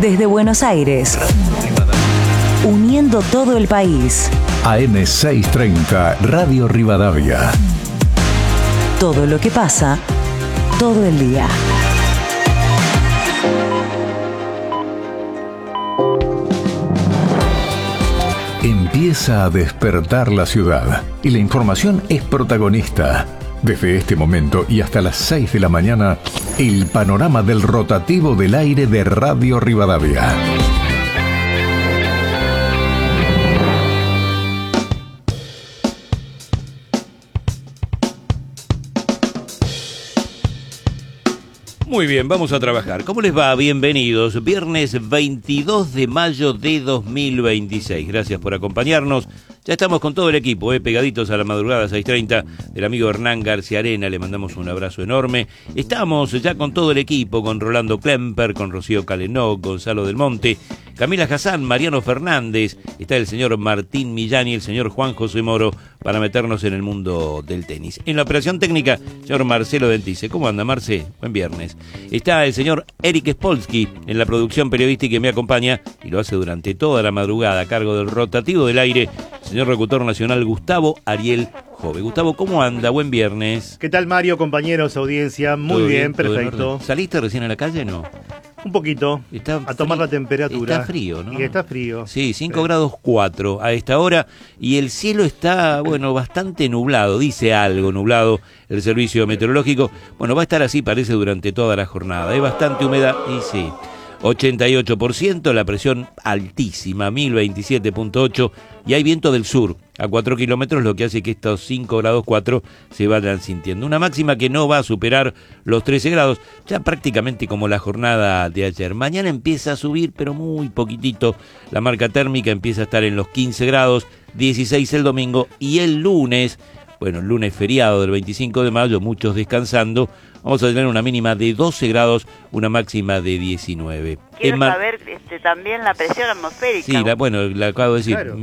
Desde Buenos Aires, uniendo todo el país. AM630, Radio Rivadavia. Todo lo que pasa, todo el día. Empieza a despertar la ciudad y la información es protagonista. Desde este momento y hasta las 6 de la mañana, el panorama del rotativo del aire de Radio Rivadavia. Muy bien, vamos a trabajar. ¿Cómo les va? Bienvenidos. Viernes 22 de mayo de 2026. Gracias por acompañarnos. Ya estamos con todo el equipo, pegaditos a la madrugada 6:30 del amigo Hernán García Arena. Le mandamos un abrazo enorme. Estamos ya con todo el equipo, con Rolando Klemper, con Rocío Calenó, Gonzalo del Monte, Camila Hassan, Mariano Fernández. Está el señor Martín Millán y el señor Juan José Moro para meternos en el mundo del tenis. En la operación técnica, señor Marcelo Dentice. ¿Cómo anda, Marce? Buen viernes. Está el señor Eric Spolsky en la producción periodística que me acompaña y lo hace durante toda la madrugada a cargo del rotativo del aire, señor locutor nacional Gustavo Ariel Jove. Gustavo, ¿cómo anda? Buen viernes. ¿Qué tal, Mario, compañeros, audiencia? Muy bien, perfecto. ¿Saliste recién a la calle, no? Un poquito, a tomar la temperatura. Está frío, ¿no? Y está frío. Sí, 5 grados 4 a esta hora y el cielo está, bueno, bastante nublado, dice algo nublado el servicio meteorológico. Bueno, va a estar así, parece, durante toda la jornada. Hay bastante humedad y sí. 88%, la presión altísima, 1027.8, y hay viento del sur a 4 kilómetros, lo que hace que estos 5 grados 4 se vayan sintiendo. Una máxima que no va a superar los 13 grados, ya prácticamente como la jornada de ayer. Mañana empieza a subir, pero muy poquitito. La marca térmica empieza a estar en los 15 grados, 16 el domingo, y el lunes, bueno, el lunes feriado del 25 de mayo, muchos descansando, vamos a tener una mínima de 12 grados, una máxima de 19. Quiero saber también la presión atmosférica. Sí, la acabo de decir, claro.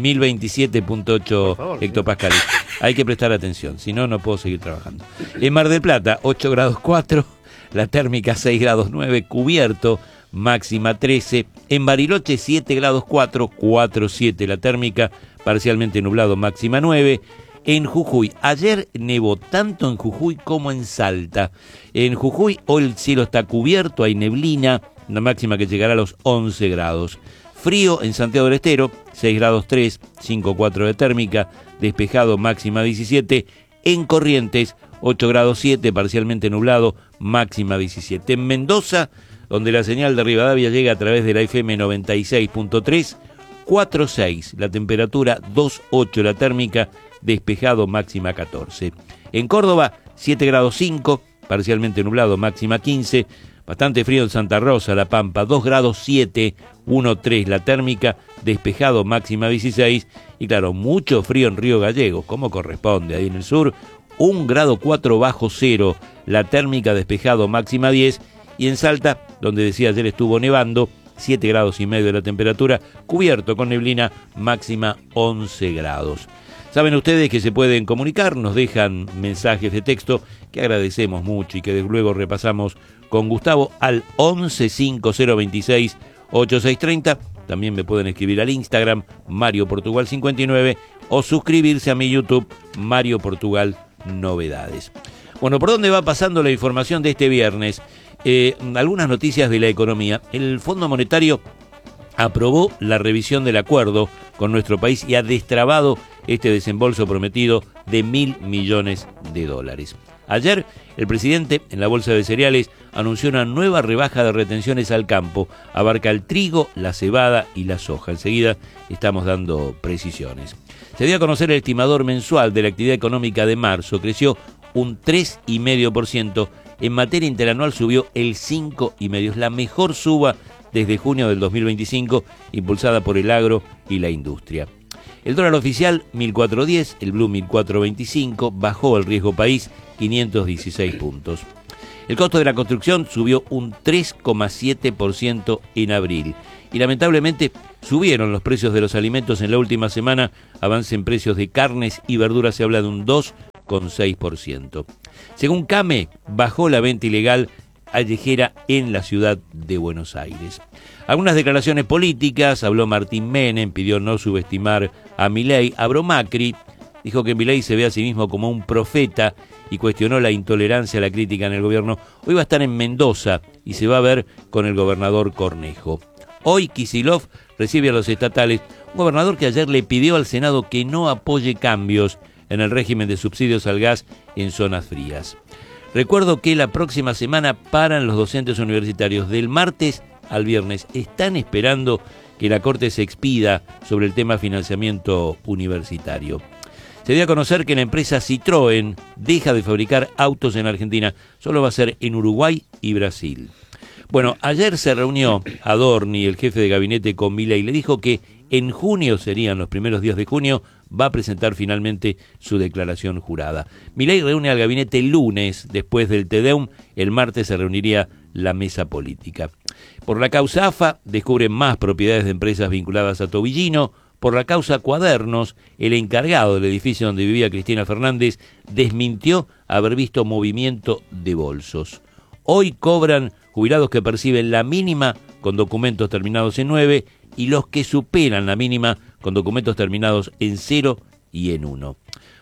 1027.8 hectopascales. Hay que prestar atención, si no, no puedo seguir trabajando. En Mar del Plata, 8 grados 4, la térmica 6 grados 9, cubierto, máxima 13. En Bariloche, 7 grados 4, 4,7 la térmica, parcialmente nublado, máxima 9. En Jujuy, ayer nevó tanto en Jujuy como en Salta. En Jujuy hoy el cielo está cubierto, hay neblina, una máxima que llegará a los 11 grados. Frío en Santiago del Estero, 6 grados 3, 5,4 de térmica, despejado, máxima 17. En Corrientes, 8 grados 7, parcialmente nublado, máxima 17. En Mendoza, donde la señal de Rivadavia llega a través de la FM 96.3, 4,6 la temperatura, 2,8 la térmica, despejado, máxima 14. En Córdoba, 7 grados 5, parcialmente nublado, máxima 15. Bastante frío en Santa Rosa, La Pampa, 2 grados 7, 1,3 la térmica, despejado, máxima 16. Y claro, mucho frío en Río Gallegos, como corresponde, ahí en el sur, 1 grado 4 bajo cero, la térmica, despejado, máxima 10. Y en Salta, donde decía ayer estuvo nevando, 7 grados y medio de la temperatura, cubierto con neblina, máxima 11 grados. Saben ustedes que se pueden comunicar, nos dejan mensajes de texto que agradecemos mucho y que luego repasamos con Gustavo al 115026 8630. También me pueden escribir al Instagram Mario Portugal 59 o suscribirse a mi YouTube Mario Portugal Novedades. Bueno, ¿por dónde va pasando la información de este viernes? Algunas noticias de la economía. El Fondo Monetario aprobó la revisión del acuerdo con nuestro país y ha destrabado este desembolso prometido de $1.000 millones. Ayer, el presidente en la Bolsa de Cereales anunció una nueva rebaja de retenciones al campo. Abarca el trigo, la cebada y la soja. Enseguida estamos dando precisiones. Se dio a conocer el estimador mensual de la actividad económica de marzo. Creció un 3,5%. En materia interanual subió el 5,5%. Es la mejor suba desde junio del 2025, impulsada por el agro y la industria. El dólar oficial 1.410, el blue 1.425, bajó el riesgo país 516 puntos. El costo de la construcción subió un 3,7% en abril. Y lamentablemente subieron los precios de los alimentos en la última semana. Avance en precios de carnes y verduras se habla de un 2,6%. Según CAME, bajó la venta ilegal callejera en la ciudad de Buenos Aires. Algunas declaraciones políticas, habló Martín Menem, pidió no subestimar a Milei, habló Macri, dijo que Milei se ve a sí mismo como un profeta y cuestionó la intolerancia a la crítica en el gobierno. Hoy va a estar en Mendoza y se va a ver con el gobernador Cornejo. Hoy Kicillof recibe a los estatales, un gobernador que ayer le pidió al Senado que no apoye cambios en el régimen de subsidios al gas en zonas frías. Recuerdo que la próxima semana paran los docentes universitarios. Del martes al viernes están esperando que la Corte se expida sobre el tema financiamiento universitario. Se dio a conocer que la empresa Citroën deja de fabricar autos en Argentina, solo va a ser en Uruguay y Brasil. Bueno, ayer se reunió Adorni, el jefe de gabinete, con Milei, y le dijo que en junio, serían los primeros días de junio, va a presentar finalmente su declaración jurada. Milei reúne al gabinete el lunes, después del Te Deum, el martes se reuniría la mesa política. Por la causa AFA, descubren más propiedades de empresas vinculadas a Tobillino. Por la causa Cuadernos, el encargado del edificio donde vivía Cristina Fernández desmintió haber visto movimiento de bolsos. Hoy cobran jubilados que perciben la mínima con documentos terminados en 9 y los que superan la mínima con documentos terminados en 0 y en 1.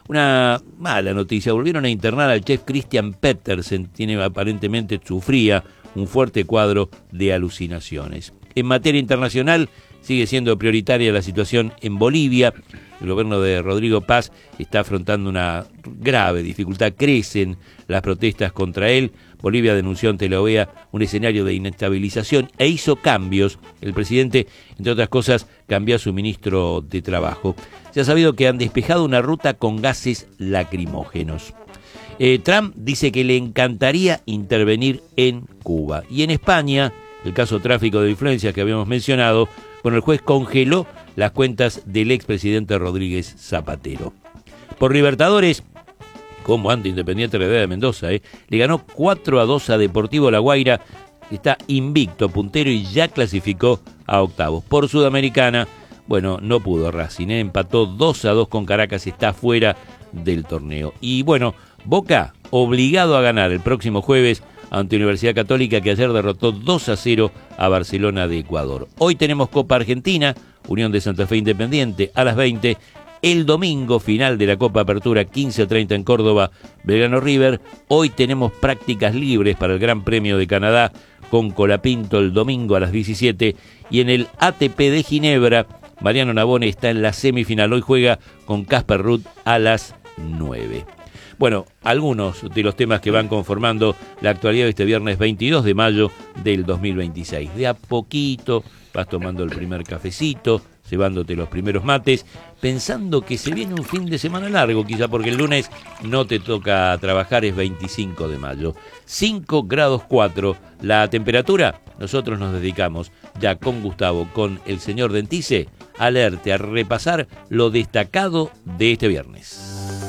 Una mala noticia, volvieron a internar al chef Christian Pettersen, aparentemente sufría un fuerte cuadro de alucinaciones. En materia internacional, sigue siendo prioritaria la situación en Bolivia. El gobierno de Rodrigo Paz está afrontando una grave dificultad. Crecen las protestas contra él. Bolivia denunció ante la OEA un escenario de inestabilización e hizo cambios. El presidente, entre otras cosas, cambió a su ministro de Trabajo. Se ha sabido que han despejado una ruta con gases lacrimógenos. Trump dice que le encantaría intervenir en Cuba. Y en España, el caso tráfico de influencias que habíamos mencionado, bueno, el juez congeló las cuentas del expresidente Rodríguez Zapatero. Por Libertadores, como ante Independiente de Mendoza, le ganó 4-2 a Deportivo La Guaira, que está invicto, puntero y ya clasificó a octavos. Por Sudamericana, bueno, no pudo Racing, empató 2-2 con Caracas, está fuera del torneo. Y bueno, Boca obligado a ganar el próximo jueves ante Universidad Católica, que ayer derrotó 2-0 a Barcelona de Ecuador. Hoy tenemos Copa Argentina, Unión de Santa Fe Independiente a las 20. El domingo, final de la Copa Apertura, 15:30 en Córdoba, Belgrano River. Hoy tenemos prácticas libres para el Gran Premio de Canadá con Colapinto el domingo a las 17. Y en el ATP de Ginebra, Mariano Navone está en la semifinal. Hoy juega con Casper Ruud a las 9. Bueno, algunos de los temas que van conformando la actualidad de este viernes 22 de mayo del 2026. De a poquito vas tomando el primer cafecito, cebándote los primeros mates, pensando que se viene un fin de semana largo, quizá porque el lunes no te toca trabajar, es 25 de mayo. 5 grados 4 la temperatura. Nosotros nos dedicamos ya con Gustavo, con el señor Dentice, a leerte, a repasar lo destacado de este viernes.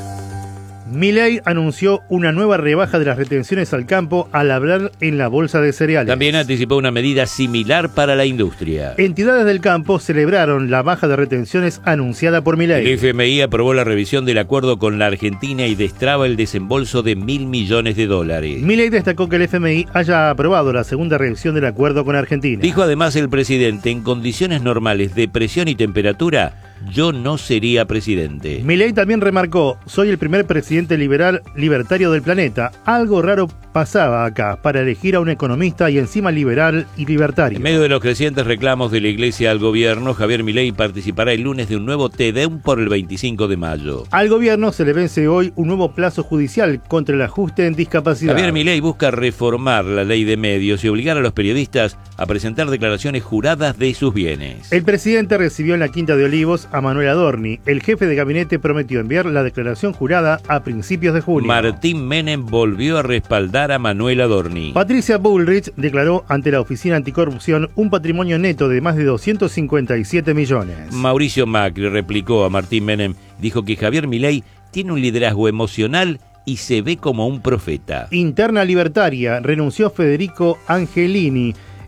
Milei anunció una nueva rebaja de las retenciones al campo al hablar en la bolsa de cereales. También anticipó una medida similar para la industria. Entidades del campo celebraron la baja de retenciones anunciada por Milei. El FMI aprobó la revisión del acuerdo con la Argentina y destraba el desembolso de $1.000 millones. Milei destacó que el FMI haya aprobado la segunda revisión del acuerdo con Argentina. Dijo además el presidente, en condiciones normales de presión y temperatura, yo no sería presidente. Milei también remarcó, soy el primer presidente libertario del planeta. Algo raro pasaba acá para elegir a un economista y encima liberal y libertario. En medio de los crecientes reclamos de la Iglesia al gobierno, Javier Milei participará el lunes de un nuevo Te Deum por el 25 de mayo. Al gobierno se le vence hoy un nuevo plazo judicial contra el ajuste en discapacidad. Javier Milei busca reformar la ley de medios y obligar a los periodistas a presentar declaraciones juradas de sus bienes. El presidente recibió en la Quinta de Olivos a Manuel Adorni. El jefe de gabinete prometió enviar la declaración jurada a principios de junio. Martín Menem volvió a respaldar a Manuel Adorni. Patricia Bullrich declaró ante la Oficina Anticorrupción un patrimonio neto de más de 257 millones. Mauricio Macri replicó a Martín Menem, dijo que Javier Milei tiene un liderazgo emocional y se ve como un profeta. Interna libertaria, renunció Federico Angelini.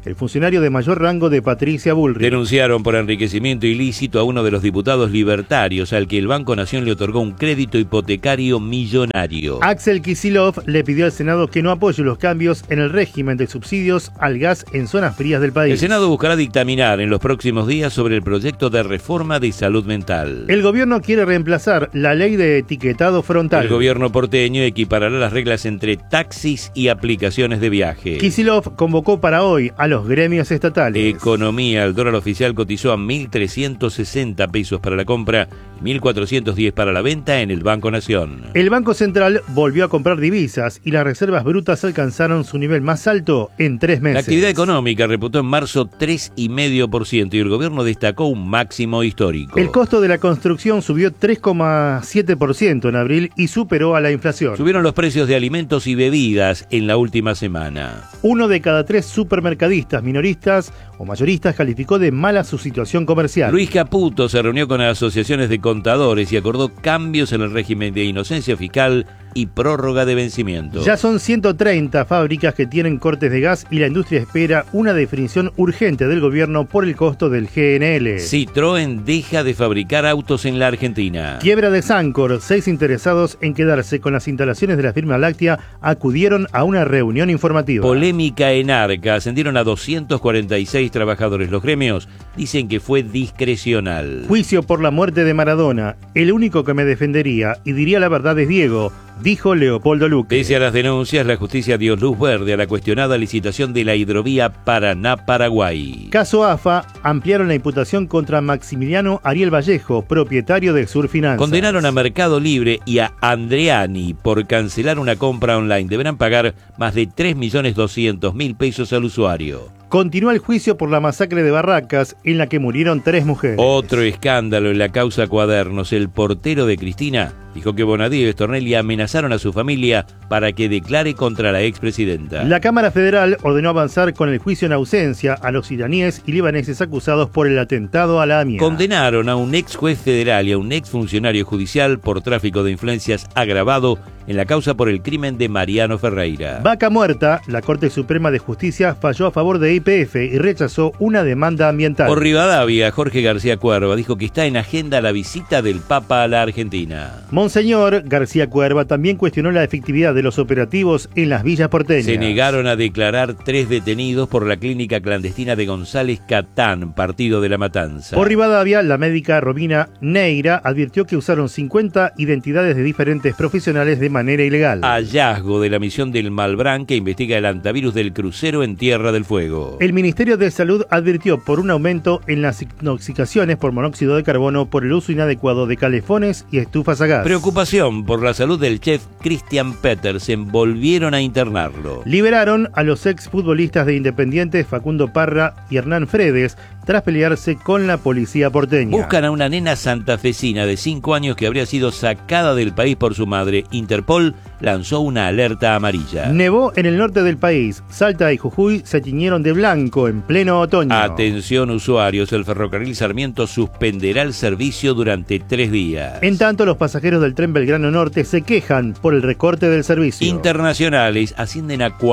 el funcionario de mayor rango de Patricia Bullrich. Denunciaron por enriquecimiento ilícito a uno de los diputados libertarios al que el Banco Nación le otorgó un crédito hipotecario millonario. Axel Kicillof le pidió al Senado que no apoye los cambios en el régimen de subsidios al gas en zonas frías del país. El Senado buscará dictaminar en los próximos días sobre el proyecto de reforma de salud mental. El gobierno quiere reemplazar la ley de etiquetado frontal. El gobierno porteño equiparará las reglas entre taxis y aplicaciones de viaje. Kicillof convocó para hoy a los gremios estatales. Economía, el dólar oficial cotizó a 1.360 pesos para la compra y 1.410 para la venta en el Banco Nación. El Banco Central volvió a comprar divisas y las reservas brutas alcanzaron su nivel más alto en 3 meses. La actividad económica reputó en marzo 3,5% y el gobierno destacó un máximo histórico. El costo de la construcción subió 3,7% en abril y superó a la inflación. Subieron los precios de alimentos y bebidas en la última semana. 1 de cada 3 supermercadistas minoristas o mayoristas calificó de mala su situación comercial. Luis Caputo se reunió con asociaciones de contadores y acordó cambios en el régimen de inocencia fiscal y prórroga de vencimiento. Ya son 130 fábricas que tienen cortes de gas y la industria espera una definición urgente del gobierno por el costo del GNL. Citroën deja de fabricar autos en la Argentina. Quiebra de Sancor. 6 interesados en quedarse con las instalaciones de la firma láctea acudieron a una reunión informativa. Polémica en Arca. Ascendieron a 246 trabajadores. Los gremios dicen que fue discrecional. Juicio por la muerte de Maradona. El único que me defendería y diría la verdad es Diego, dijo Leopoldo Luque. Pese a las denuncias, la justicia dio luz verde a la cuestionada licitación de la hidrovía Paraná-Paraguay. Caso AFA, ampliaron la imputación contra Maximiliano Ariel Vallejo, propietario de Surfinanzas. Condenaron a Mercado Libre y a Andreani por cancelar una compra online. Deberán pagar más de 3.200.000 pesos al usuario. Continúa el juicio por la masacre de Barracas, en la que murieron 3 mujeres. Otro escándalo en la causa Cuadernos. El portero de Cristina dijo que Bonadío y Stornelli amenazaron a su familia para que declare contra la expresidenta. La Cámara Federal ordenó avanzar con el juicio en ausencia a los iraníes y libaneses acusados por el atentado a la AMIA. Condenaron a un ex juez federal y a un ex funcionario judicial por tráfico de influencias agravado en la causa por el crimen de Mariano Ferreira. Vaca muerta, la Corte Suprema de Justicia falló a favor de YPF y rechazó una demanda ambiental. Por Rivadavia, Jorge García Cuerva dijo que está en agenda la visita del Papa a la Argentina. Monseñor García Cuerva también cuestionó la efectividad de los operativos en las villas porteñas. Se negaron a declarar 3 detenidos por la clínica clandestina de González Catán, partido de La Matanza. Por Rivadavia, la médica Romina Neira advirtió que usaron 50 identidades de diferentes profesionales de manera ilegal. Hallazgo de la misión del Malbrán que investiga el antivirus del crucero en Tierra del Fuego. El Ministerio de Salud advirtió por un aumento en las intoxicaciones por monóxido de carbono por el uso inadecuado de calefones y estufas a gas. Preocupación por la salud del chef Christian Petersen. Volvieron a internarlo. Liberaron a los exfutbolistas de Independiente Facundo Parra y Hernán Fredes tras pelearse con la policía porteña. Buscan a una nena santafesina de 5 años que habría sido sacada del país por su madre. Interpol lanzó una alerta amarilla. Nevó en el norte del país. Salta y Jujuy se tiñeron de blanco en pleno otoño. Atención usuarios, el ferrocarril Sarmiento suspenderá el servicio durante 3 días. En tanto, los pasajeros del tren Belgrano Norte se quejan por el recorte del servicio. Internacionales ascienden a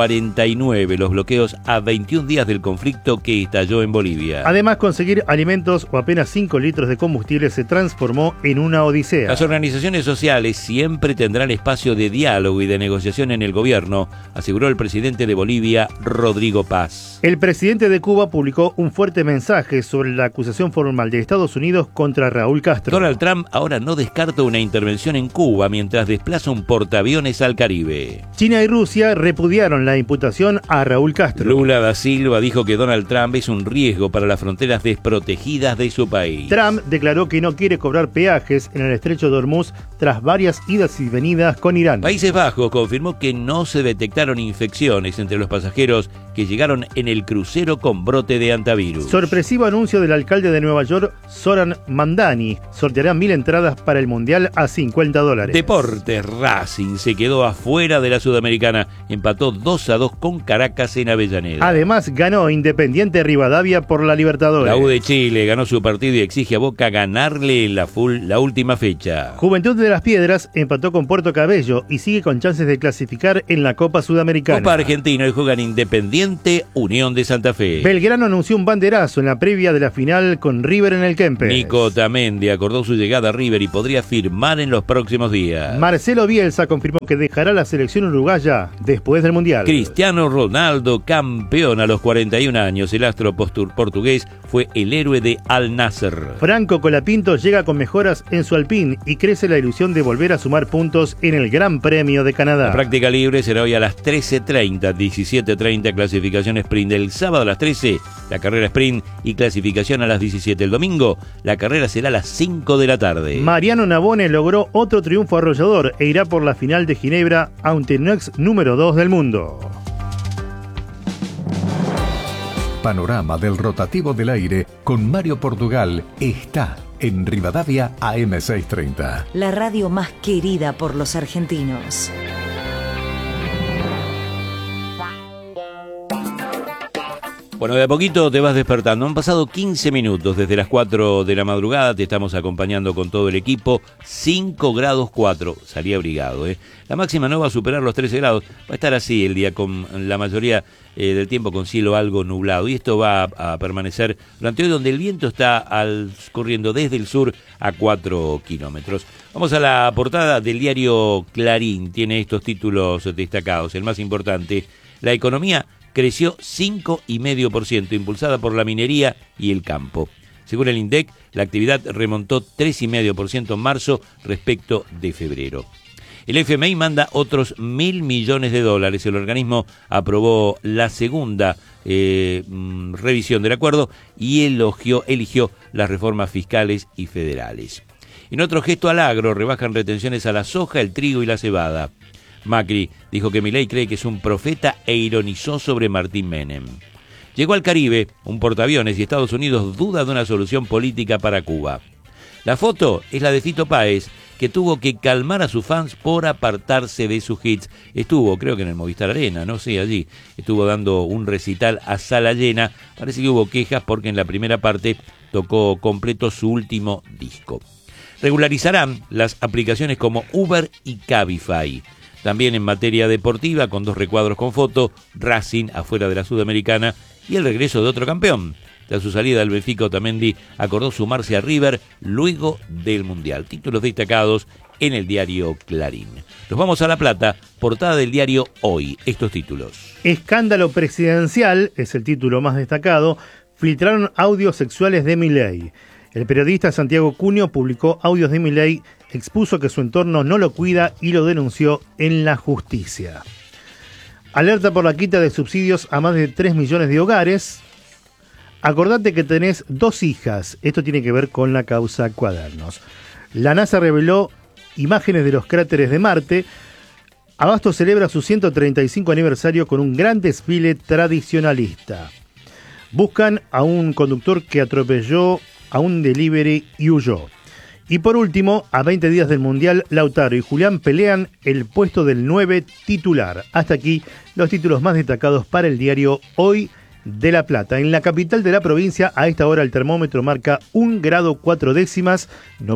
49 los bloqueos a 21 días del conflicto que estalló en Bolivia. Además, conseguir alimentos o apenas 5 litros de combustible se transformó en una odisea. Las organizaciones sociales siempre tendrán espacio de diálogo y de negociación en el gobierno, aseguró el presidente de Bolivia, Rodrigo Paz. El presidente de Cuba publicó un fuerte mensaje sobre la acusación formal de Estados Unidos contra Raúl Castro. Donald Trump ahora no descarta una intervención en Cuba mientras desplaza un portaaviones al Caribe. China y Rusia repudiaron la imputación a Raúl Castro. Lula da Silva dijo que Donald Trump es un riesgo para las fronteras desprotegidas de su país. Trump declaró que no quiere cobrar peajes en el estrecho de Hormuz tras varias idas y venidas con Irán. Países Bajos confirmó que no se detectaron infecciones entre los pasajeros que llegaron en el crucero con brote de antivirus. Sorpresivo anuncio del alcalde de Nueva York, Zoran Mandani. Sorteará 1.000 entradas para el Mundial a $50. Deportes, Racing se quedó afuera de la Sudamericana. Empató 2-2 con Caracas en Avellaneda. Además, ganó Independiente Rivadavia por la Libertadores. La U de Chile ganó su partido y exige a Boca ganarle en la última fecha. Juventud de las Piedras empató con Puerto Cabello y sigue con chances de clasificar en la Copa Sudamericana. Copa Argentina, hoy juegan Independiente Independiente, Unión de Santa Fe. Belgrano anunció un banderazo en la previa de la final con River en el Kempes. Nico Otamendi acordó su llegada a River y podría firmar en los próximos días. Marcelo Bielsa confirmó que dejará la selección uruguaya después del Mundial. Cristiano Ronaldo, campeón a los 41 años. El astro portugués fue el héroe de Al Nassr. Franco Colapinto llega con mejoras en su Alpine y crece la ilusión de volver a sumar puntos en el Gran Premio de Canadá. La práctica libre será hoy a las 13:30, 17:30 clasificación sprint. El sábado a las 13, la carrera sprint y clasificación a las 17. El domingo, la carrera será a las 5 de la tarde. Mariano Navone logró otro triunfo arrollador e irá por la final de Ginebra ante el ex número 2 del mundo. Panorama del rotativo del aire con Mario Portugal está en Rivadavia AM630. La radio más querida por los argentinos. Bueno, de a poquito te vas despertando. Han pasado 15 minutos desde las 4 de la madrugada. Te estamos acompañando con todo el equipo. 5 grados 4. Salí abrigado, ¿eh? La máxima no va a superar los 13 grados. Va a estar así el día con la mayoría del tiempo con cielo algo nublado. Y esto va a permanecer durante hoy, donde el viento está corriendo desde el sur a 4 kilómetros. Vamos a la portada del diario Clarín. Tiene estos títulos destacados. El más importante, la economía creció 5,5%, impulsada por la minería y el campo. Según el INDEC, la actividad remontó 3,5% en marzo respecto de febrero. El FMI manda otros $1.000 millones. El organismo aprobó la segunda revisión del acuerdo y eligió las reformas fiscales y federales. En otro gesto al agro, rebajan retenciones a la soja, el trigo y la cebada. Macri dijo que Milei cree que es un profeta e ironizó sobre Martín Menem. Llegó al Caribe un portaaviones y Estados Unidos duda de una solución política para Cuba. La foto es la de Fito Páez, que tuvo que calmar a sus fans por apartarse de sus hits. Estuvo, creo que en el Movistar Arena, no sé, allí. Estuvo dando un recital a sala llena. Parece que hubo quejas porque en la primera parte tocó completo su último disco. Regularizarán las aplicaciones como Uber y Cabify. También en materia deportiva, con 2 recuadros con foto, Racing afuera de la Sudamericana y el regreso de otro campeón. Tras su salida del Benfica, Otamendi acordó sumarse a River luego del Mundial. Títulos destacados en el diario Clarín. Nos vamos a La Plata, portada del diario Hoy. Estos títulos. Escándalo presidencial es el título más destacado. Filtraron audios sexuales de Milei. El periodista Santiago Cunio publicó audios de Milei, expuso que su entorno no lo cuida y lo denunció en la justicia. Alerta por la quita de subsidios a más de 3 millones de hogares. Acordate que tenés 2 hijas. Esto tiene que ver con la causa Cuadernos. La NASA reveló imágenes de los cráteres de Marte. Abasto celebra su 135 aniversario con un gran desfile tradicionalista. Buscan a un conductor que atropelló a un delivery y huyó. Y por último, a 20 días del Mundial, Lautaro y Julián pelean el puesto del 9 titular. Hasta aquí los títulos más destacados para el diario Hoy de La Plata. En la capital de la provincia, a esta hora el termómetro marca 1 grado 4 décimas,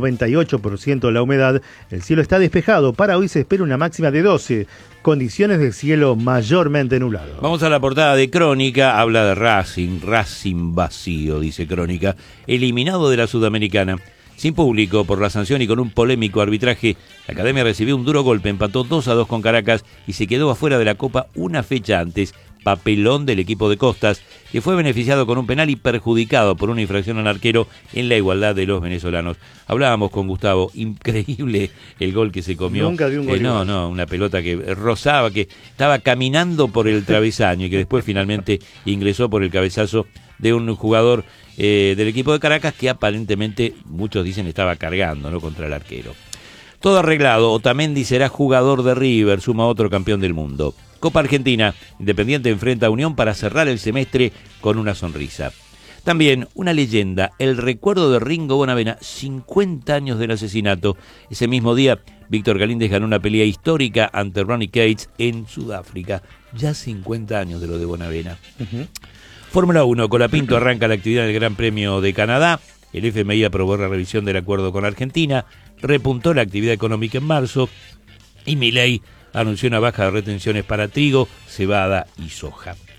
98% la humedad. El cielo está despejado. Para hoy se espera una máxima de 12. Condiciones de cielo mayormente nublado. Vamos a la portada de Crónica. Habla de Racing vacío, dice Crónica. Eliminado de la Sudamericana. Sin público por la sanción y con un polémico arbitraje, la Academia recibió un duro golpe, empató 2-2 con Caracas y se quedó afuera de la Copa una fecha antes. Papelón del equipo de Costas, que fue beneficiado con un penal y perjudicado por una infracción al arquero en la igualdad de los venezolanos. Hablábamos con Gustavo, increíble el gol que se comió. Nunca vi un gol. Una pelota que rozaba, que estaba caminando por el travesaño y que después finalmente ingresó por el cabezazo de un jugador del equipo de Caracas que aparentemente, muchos dicen, estaba cargando, ¿no?, contra el arquero. Todo arreglado, Otamendi será jugador de River, suma otro campeón del mundo. Copa Argentina, Independiente enfrenta a Unión para cerrar el semestre con una sonrisa. También una leyenda, el recuerdo de Ringo Bonavena, 50 años del asesinato. Ese mismo día, Víctor Galíndez ganó una pelea histórica ante Ronnie Cates en Sudáfrica. Ya 50 años de lo de Bonavena. Fórmula 1, Colapinto arranca la actividad del Gran Premio de Canadá. El FMI aprobó la revisión del acuerdo con Argentina, repuntó la actividad económica en marzo y Milei anunció una baja de retenciones para trigo, cebada y soja.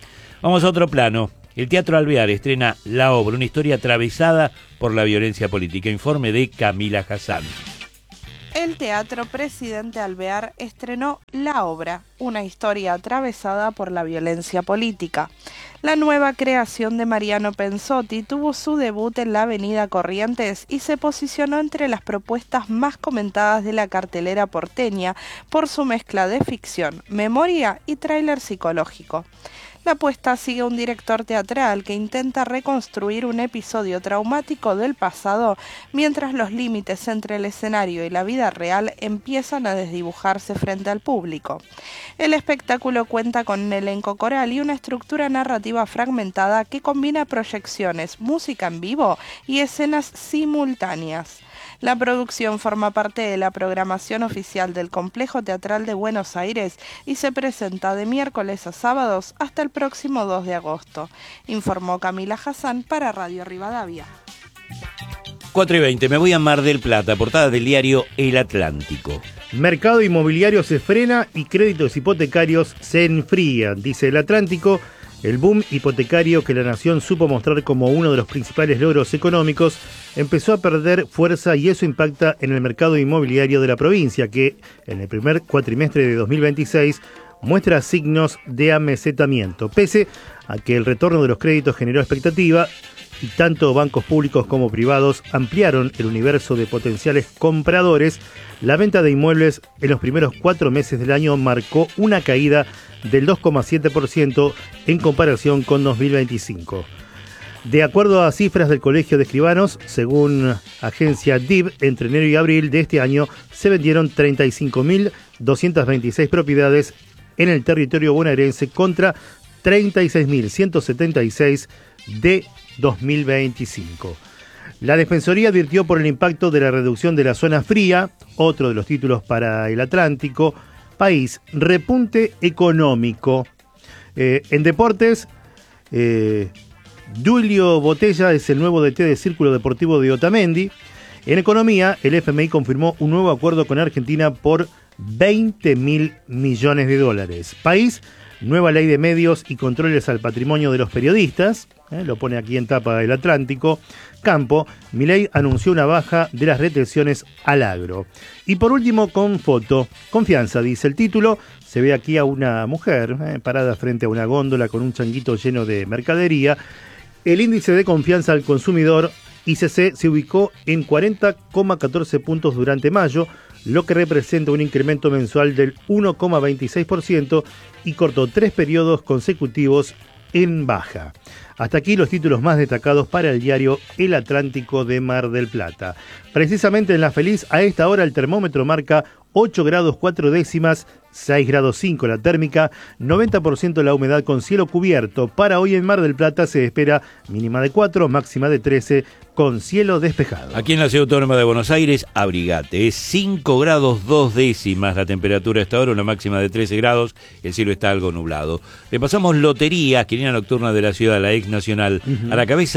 Vamos a otro plano. El Teatro Alvear estrena La Obra, una historia atravesada por la violencia política. Informe de Camila Hassan. El Teatro Presidente Alvear estrenó La Obra, una historia atravesada por la violencia política. La nueva creación de Mariano Pensotti tuvo su debut en la Avenida Corrientes y se posicionó entre las propuestas más comentadas de la cartelera porteña por su mezcla de ficción, memoria y tráiler psicológico. La apuesta sigue a un director teatral que intenta reconstruir un episodio traumático del pasado mientras los límites entre el escenario y la vida real empiezan a desdibujarse frente al público. El espectáculo cuenta con un elenco coral y una estructura narrativa fragmentada que combina proyecciones, música en vivo y escenas simultáneas. La producción forma parte de la programación oficial del Complejo Teatral de Buenos Aires y se presenta de miércoles a sábados hasta el próximo 2 de agosto, informó Camila Hassan para Radio Rivadavia. 4:20, me voy a Mar del Plata, portada del diario El Atlántico. Mercado inmobiliario se frena y créditos hipotecarios se enfrían, dice El Atlántico. El boom hipotecario que la nación supo mostrar como uno de los principales logros económicos empezó a perder fuerza y eso impacta en el mercado inmobiliario de la provincia, que en el primer cuatrimestre de 2026 muestra signos de amesetamiento. Pese a que el retorno de los créditos generó expectativa y tanto bancos públicos como privados ampliaron el universo de potenciales compradores, la venta de inmuebles en los primeros 4 meses del año marcó una caída del 2,7% en comparación con 2025. De acuerdo a cifras del Colegio de Escribanos, según agencia DIV, entre enero y abril de este año se vendieron 35.226 propiedades en el territorio bonaerense contra 36.176 de 2025. La Defensoría advirtió por el impacto de la reducción de la zona fría, otro de los títulos para El Atlántico. País, repunte económico. En deportes, Julio Botella es el nuevo DT de Círculo Deportivo de Otamendi. En economía, el FMI confirmó un nuevo acuerdo con Argentina por 20.000 millones de dólares. País, nueva ley de medios y controles al patrimonio de los periodistas. Lo pone aquí en tapa El Atlántico. Campo, Milei anunció una baja de las retenciones al agro. Y por último, con foto, confianza, dice el título. Se ve aquí a una mujer parada frente a una góndola con un changuito lleno de mercadería. El índice de confianza al consumidor, ICC, se ubicó en 40,14 puntos durante mayo, lo que representa un incremento mensual del 1,26% y cortó 3 periodos consecutivos en baja. Hasta aquí los títulos más destacados para el diario El Atlántico de Mar del Plata. Precisamente en La Feliz, a esta hora el termómetro marca 8 grados 4 décimas, 6 grados 5 la térmica, 90% la humedad con cielo cubierto. Para hoy en Mar del Plata se espera mínima de 4, máxima de 13, con cielo despejado. Aquí en la Ciudad Autónoma de Buenos Aires, abrigate, es 5 grados 2 décimas la temperatura a esta hora, una máxima de 13 grados, el cielo está algo nublado. Repasamos loterías, quiniela nocturna de la ciudad, la ex nacional, a la cabeza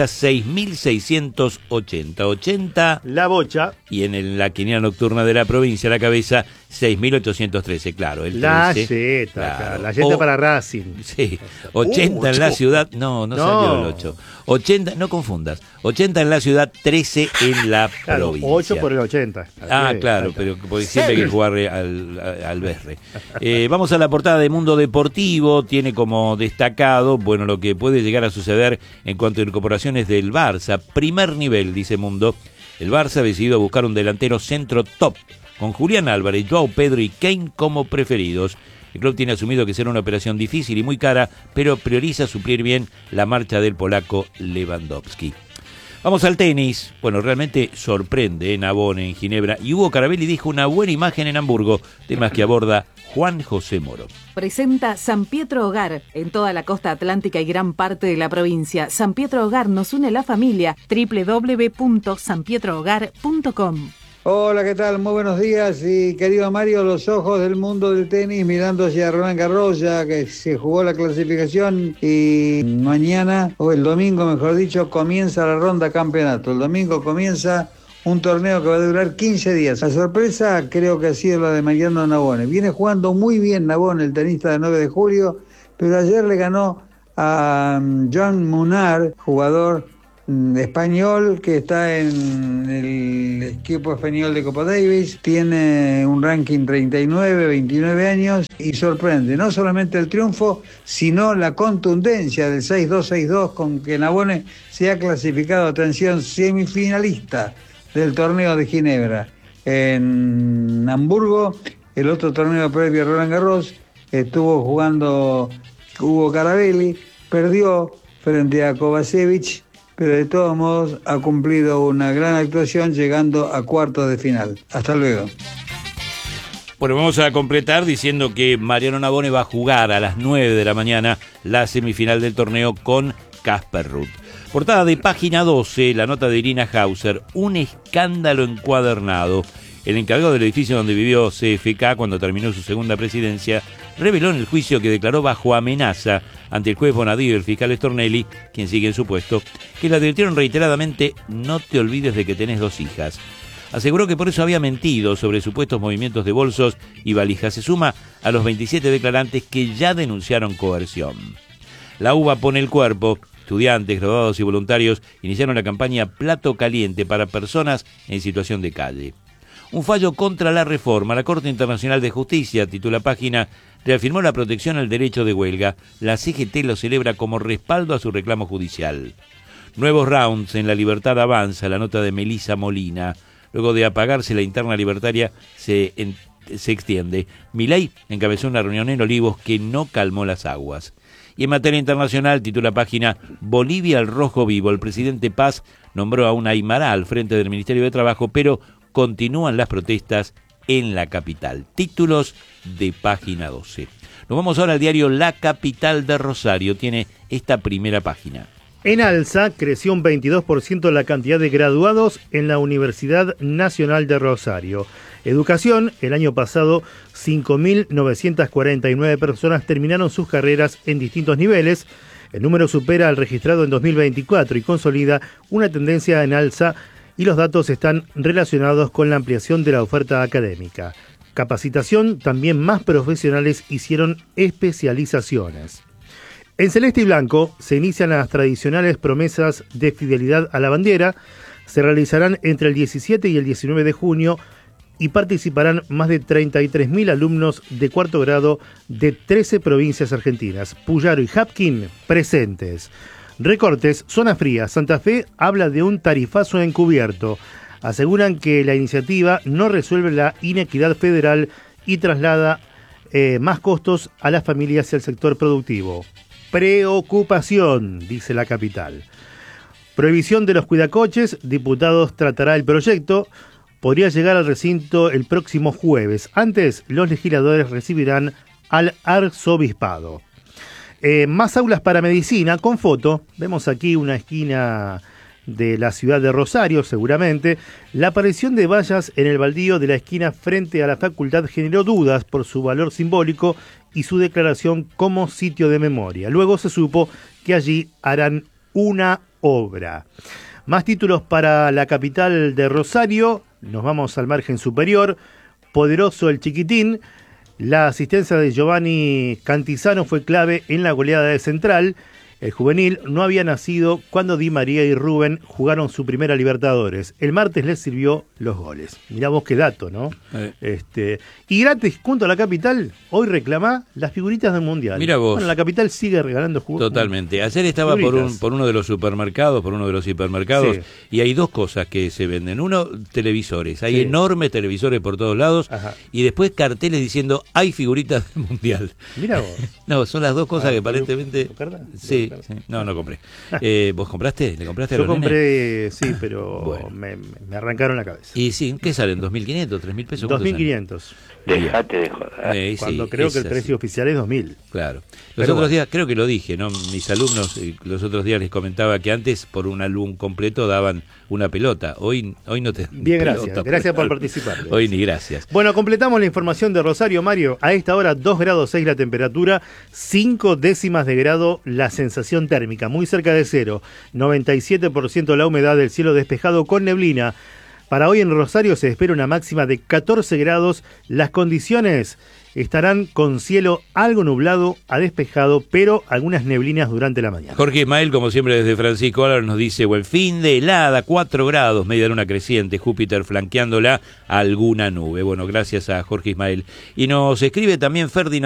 6.680, La bocha. y en la quiniela nocturna de la provincia, a la cabeza 6.813, claro. El 13, la yeta para Racing. Sí, 80 en la ciudad, no salió el 8. 80, no confundas, 80 en la ciudad, 13 en la provincia. 8 por el 80. Claro, pero porque siempre hay que jugarle al berre. Vamos a la portada de Mundo Deportivo, tiene como destacado, lo que puede llegar a suceder en cuanto a incorporaciones del Barça. Primer nivel, dice Mundo, el Barça ha decidido buscar un delantero centro top, con Julián Álvarez, Joao Pedro y Kane como preferidos. El club tiene asumido que será una operación difícil y muy cara, pero prioriza suplir bien la marcha del polaco Lewandowski. Vamos al tenis. Realmente sorprende en Navone, en Ginebra, y Hugo Carabelli dijo una buena imagen en Hamburgo, temas que aborda Juan José Moro. Presenta San Pietro Hogar en toda la costa atlántica y gran parte de la provincia. San Pietro Hogar nos une la familia. www.sanpietrohogar.com. Hola, ¿qué tal? Muy buenos días. Y querido Mario, los ojos del mundo del tenis mirando hacia Roland Garros, ya que se jugó la clasificación y mañana, o el domingo mejor dicho, comienza la ronda campeonato. El domingo comienza un torneo que va a durar 15 días. La sorpresa creo que ha sido la de Mariano Navone. Viene jugando muy bien Navone, el tenista de 9 de julio, pero ayer le ganó a John Munar, jugador español que está en el equipo español de Copa Davis, tiene un ranking 39, 29 años y sorprende no solamente el triunfo, sino la contundencia del 6-2, 6-2 con que Nabone se ha clasificado, atención, semifinalista del torneo de Ginebra. En Hamburgo, el otro torneo previo a Roland Garros, estuvo jugando Hugo Carabelli, perdió frente a Kovacevic, pero de todos modos ha cumplido una gran actuación llegando a cuartos de final. Hasta luego. Bueno, vamos a completar diciendo que Mariano Nabone va a jugar a las 9 de la mañana la semifinal del torneo con Casper Ruud. Portada de Página 12, la nota de Irina Hauser, un escándalo encuadernado. El encargado del edificio donde vivió CFK cuando terminó su segunda presidencia reveló en el juicio que declaró bajo amenaza ante el juez Bonadío y el fiscal Stornelli, quien sigue en su puesto, que le advirtieron reiteradamente: no te olvides de que tenés 2 hijas. Aseguró que por eso había mentido sobre supuestos movimientos de bolsos y valijas. Se suma a los 27 declarantes que ya denunciaron coerción. La UBA pone el cuerpo. Estudiantes, graduados y voluntarios iniciaron la campaña Plato Caliente para personas en situación de calle. Un fallo contra la reforma. La Corte Internacional de Justicia, titula Página, reafirmó la protección al derecho de huelga. La CGT lo celebra como respaldo a su reclamo judicial. Nuevos rounds en La Libertad Avanza, la nota de Melissa Molina. Luego de apagarse la interna libertaria, se extiende. Milei encabezó una reunión en Olivos que no calmó las aguas. Y en materia internacional, titula Página, Bolivia al rojo vivo. El presidente Paz nombró a un aymara al frente del Ministerio de Trabajo, pero continúan las protestas en la capital. Títulos de Página 12. Nos vamos ahora al diario La Capital de Rosario. Tiene esta primera página. En alza creció un 22% la cantidad de graduados en la Universidad Nacional de Rosario. Educación, el año pasado 5.949 personas terminaron sus carreras en distintos niveles. El número supera al registrado en 2024 y consolida una tendencia en alza, y los datos están relacionados con la ampliación de la oferta académica. Capacitación, también más profesionales hicieron especializaciones. En celeste y blanco se inician las tradicionales promesas de fidelidad a la bandera. Se realizarán entre el 17 y el 19 de junio y participarán más de 33.000 alumnos de cuarto grado de 13 provincias argentinas. Puyaro y Hapkin presentes. Recortes, zona fría. Santa Fe habla de un tarifazo encubierto. Aseguran que la iniciativa no resuelve la inequidad federal y traslada más costos a las familias y al sector productivo. Preocupación, dice La Capital. Prohibición de los cuidacoches. Diputados tratará el proyecto. Podría llegar al recinto el próximo jueves. Antes, los legisladores recibirán al arzobispado. Más aulas para medicina con foto. Vemos aquí una esquina de la ciudad de Rosario, seguramente. La aparición de vallas en el baldío de la esquina frente a la facultad generó dudas por su valor simbólico y su declaración como sitio de memoria. Luego se supo que allí harán una obra. Más títulos para La Capital de Rosario. Nos vamos al margen superior. Poderoso el chiquitín. La asistencia de Giovanni Cantizano fue clave en la goleada de Central. El juvenil no había nacido cuando Di María y Rubén jugaron su primera Libertadores. El martes les sirvió los goles. Mirá vos qué dato, ¿no? Y gratis, junto a La Capital, hoy reclama las figuritas del Mundial. Mira vos. Bueno, La Capital sigue regalando juguetes. Totalmente. Ayer estaba por uno de los supermercados, por uno de los hipermercados, sí, y hay dos cosas que se venden. Uno, televisores. Hay enormes televisores por todos lados. Ajá. Y después carteles diciendo, hay figuritas del Mundial. Mira vos. No, son las dos cosas que aparentemente... Sí. Sí. No compré. ¿Vos compraste? ¿Le compraste a los Yo compré, nenes? Sí, pero bueno, me arrancaron la cabeza. ¿Y sí? ¿Qué salen? ¿2.500? ¿3.000 pesos? 2.500. Dejate de joder. Cuando creo que el precio oficial es 2.000. Claro. Los otros días, creo que lo dije, ¿no? Mis alumnos, los otros días les comentaba que antes por un álbum completo daban una pelota. Hoy no te dan bien, gracias. Gracias por participar. Hoy ni gracias. Bueno, completamos la información de Rosario, Mario. A esta hora 2 grados 6 la temperatura, 5 décimas de grado la sensación térmica, muy cerca de cero. 97% la humedad, del cielo despejado con neblina. Para hoy en Rosario se espera una máxima de 14 grados. Las condiciones estarán con cielo algo nublado a despejado, pero algunas neblinas durante la mañana. Jorge Ismael, como siempre desde Francisco Álvarez, nos dice, buen fin de helada, 4 grados, media luna creciente, Júpiter flanqueándola alguna nube. Bueno, gracias a Jorge Ismael. Y nos escribe también Ferdinand